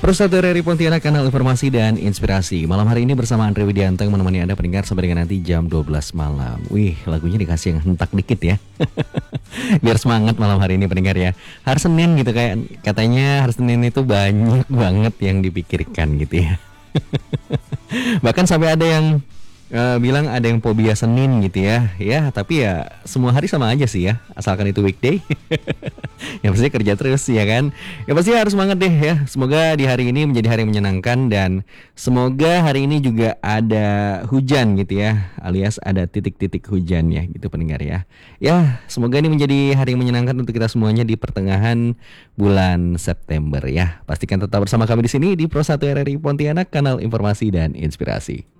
Persatu RRI Pontianak, kanal informasi dan inspirasi. Malam hari ini bersama Andre Widianto yang menemani Anda pendengar sampai dengan nanti jam 12 malam. Wih, lagunya dikasih yang hentak dikit ya. Biar semangat malam hari ini pendengar ya. Hari Senin gitu, kayak katanya hari Senin itu banyak banget yang dipikirkan gitu ya. Bahkan sampai ada yang bilang ada yang fobia Senin gitu ya. Ya, tapi ya semua hari sama aja sih ya, asalkan itu weekday. Yang pasti kerja terus ya kan. Ya pasti harus semangat deh ya. Semoga di hari ini menjadi hari yang menyenangkan, dan semoga hari ini juga ada hujan gitu ya, alias ada titik-titik hujan ya gitu pendengar ya. Ya, semoga ini menjadi hari yang menyenangkan untuk kita semuanya di pertengahan bulan September ya. Pastikan tetap bersama kami di sini di Pro 1 RRI Pontianak, kanal informasi dan inspirasi.